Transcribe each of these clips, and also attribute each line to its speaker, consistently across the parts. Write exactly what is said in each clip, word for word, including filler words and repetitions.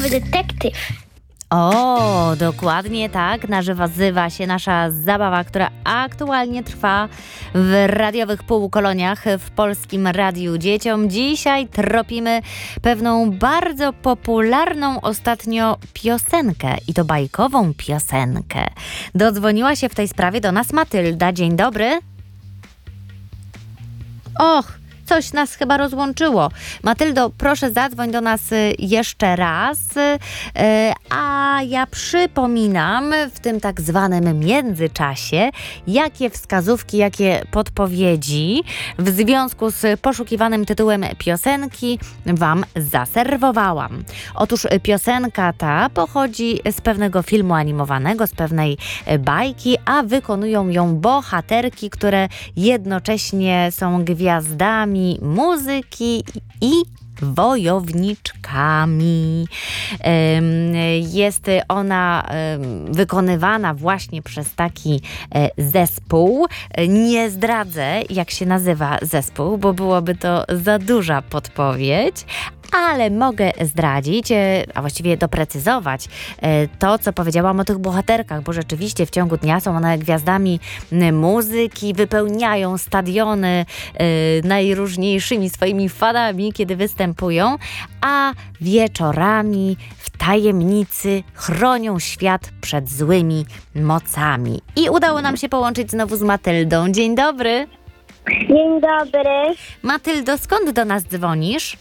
Speaker 1: Bajkowy detektyw.
Speaker 2: O, dokładnie tak nazywa się nasza zabawa, która aktualnie trwa w radiowych półkoloniach w Polskim Radiu Dzieciom. Dzisiaj tropimy pewną bardzo popularną ostatnio piosenkę i to bajkową piosenkę. Dodzwoniła się w tej sprawie do nas Matylda. Dzień dobry. Och, coś nas chyba rozłączyło. Matyldo, proszę zadzwoń do nas jeszcze raz, a ja przypominam w tym tak zwanym międzyczasie, jakie wskazówki, jakie podpowiedzi w związku z poszukiwanym tytułem piosenki Wam zaserwowałam. Otóż piosenka ta pochodzi z pewnego filmu animowanego, z pewnej bajki, a wykonują ją bohaterki, które jednocześnie są gwiazdami muzyki i wojowniczkami. Jest ona wykonywana właśnie przez taki zespół. Nie zdradzę, jak się nazywa zespół, bo byłoby to za duża podpowiedź, ale mogę zdradzić, a właściwie doprecyzować to, co powiedziałam o tych bohaterkach, bo rzeczywiście w ciągu dnia są one gwiazdami muzyki, wypełniają stadiony najróżniejszymi swoimi fanami, kiedy występują, a wieczorami w tajemnicy chronią świat przed złymi mocami. I udało nam się połączyć znowu z Matyldą. Dzień dobry.
Speaker 1: Dzień dobry.
Speaker 2: Matyldo, skąd do nas dzwonisz?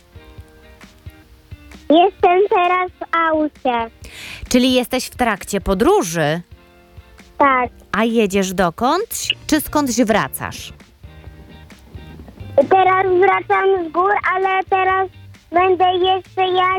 Speaker 1: Jestem teraz w aucie.
Speaker 2: Czyli jesteś w trakcie podróży?
Speaker 1: Tak.
Speaker 2: A jedziesz dokąd? Czy skądś wracasz?
Speaker 1: Teraz wracam z gór, ale teraz będę jeszcze jechać